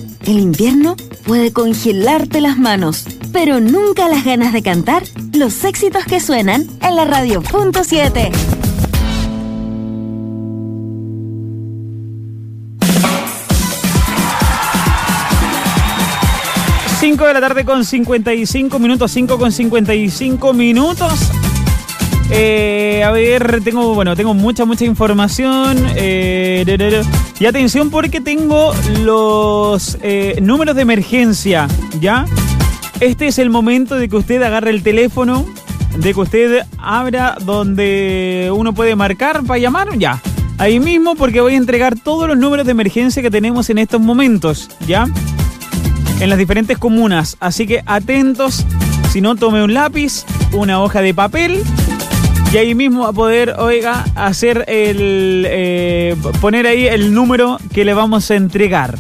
El invierno puede congelarte las manos, pero nunca las ganas de cantar los éxitos que suenan en la radio .7. 5 de la tarde con 55 minutos, 5 con 55 minutos. A ver, tengo mucha información. Y atención porque tengo los números de emergencia, ¿ya? Este es el momento de que usted agarre el teléfono, de que usted abra donde uno puede marcar para llamar, ya. Ahí mismo, porque voy a entregar todos los números de emergencia que tenemos en estos momentos, ¿ya? En las diferentes comunas. Así que atentos, si no, tome un lápiz, una hoja de papel. Y ahí mismo va a poder, hacer poner ahí el número que le vamos a entregar.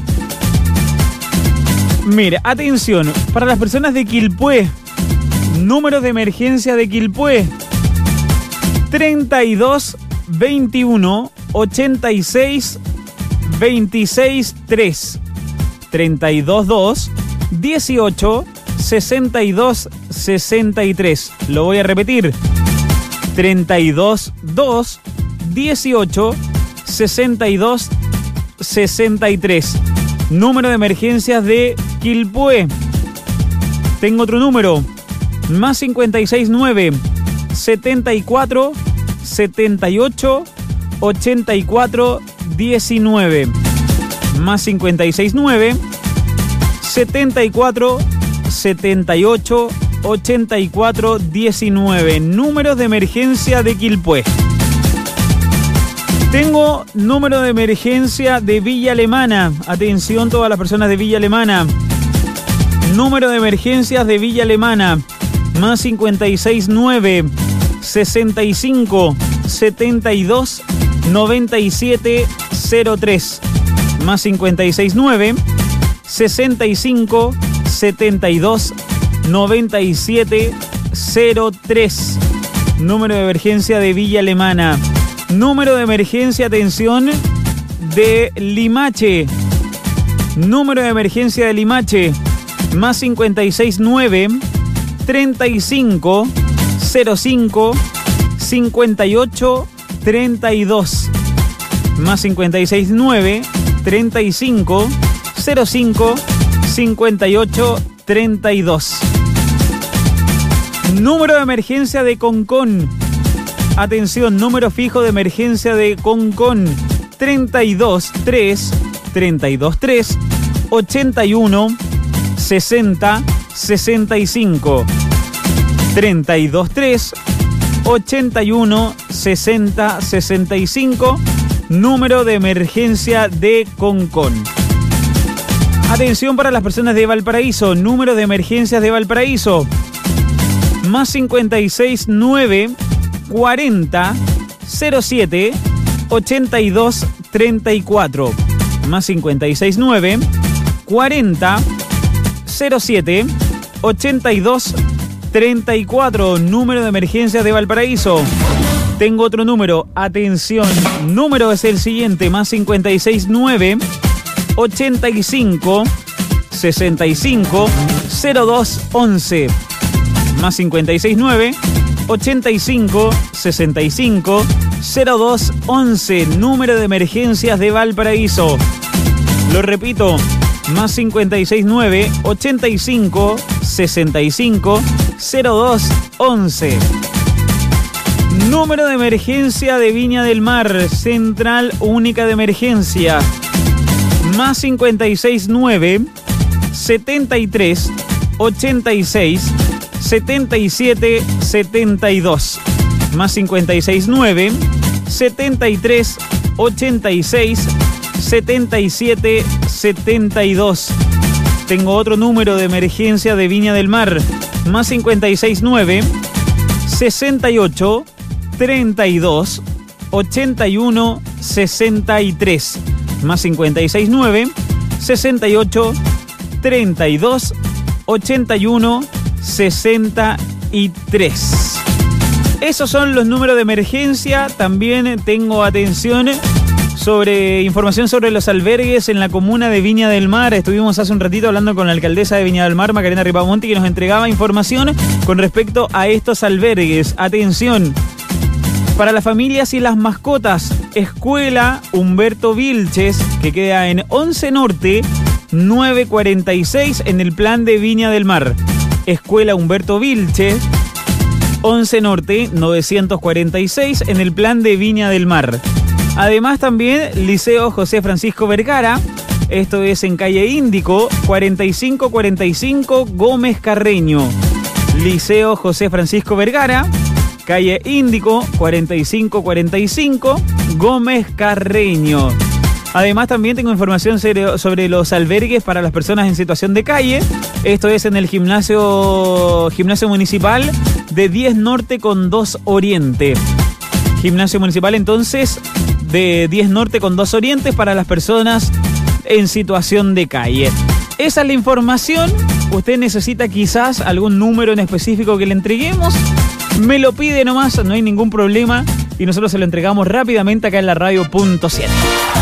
Mire, atención, para las personas de Quilpué, número de emergencia de Quilpué, 32 21 86 26 3. 32 2 18 62 63. Lo voy a repetir. 32 2 18 62 63. Número de emergencias de Quilpué. Tengo otro número. Más 569 74 78 84 19. Más 569 74 78 84 19. Números de emergencia de Quilpué. Tengo número de emergencia de Villa Alemana. Atención todas las personas de Villa Alemana. Número de emergencias de Villa Alemana. Más 569 65 72 97 03. Más 569 65 72 97 03. Número de emergencia de Villa Alemana. Número de emergencia, atención, de Limache. Número de emergencia de Limache. Más 569 35 05 58 32. Más 569 35 05 58 32. Número de emergencia de Concón. Atención, número fijo de emergencia de Concón. 32 3 81 60 65. 32 3 81 60 65. Número de emergencia de Concón. Atención para las personas de Valparaíso. Número de emergencias de Valparaíso. Más 56 9 40 07 82 34. Más 56 9 40 07 82 34. Número de emergencias de Valparaíso. Tengo otro número. Atención. Número es el siguiente. Más 56 9 85 65 02 11. Más 56 9 85 65 02 11. Número de emergencias de Valparaíso. Lo repito. Más 56 9 85 65 02 11. Número de emergencia de Viña del Mar. Central única de emergencia. Más 56 9 73 86 77 72. Más 56 9 73 86 77 72. Tengo otro número de emergencia de Viña del Mar. Más 56 9 68 32 81 63. Más 56 9 68 32 81 63. Esos son los números de emergencia. También tengo, atención, sobre información sobre los albergues en la comuna de Viña del Mar. Estuvimos hace un ratito hablando con la alcaldesa de Viña del Mar, Macarena Ripamonti, que nos entregaba información con respecto a estos albergues. Atención, para las familias y las mascotas, Escuela Humberto Vilches, que queda en 11 Norte, 946 en el plan de Viña del Mar. Escuela Humberto Vilches, 11 Norte, 946 en el plan de Viña del Mar. Además también Liceo José Francisco Vergara, esto es en calle Índico, 4545 Gómez Carreño. Liceo José Francisco Vergara, calle Índico, 4545 Gómez Carreño. Además también tengo información sobre los albergues para las personas en situación de calle. Esto es en el gimnasio municipal de 10 Norte con 2 Oriente. Gimnasio municipal entonces de 10 Norte con 2 Orientes para las personas en situación de calle. Esa es la información. Usted necesita quizás algún número en específico que le entreguemos. Me lo pide nomás, no hay ningún problema. Y nosotros se lo entregamos rápidamente acá en la Radio Punto 7.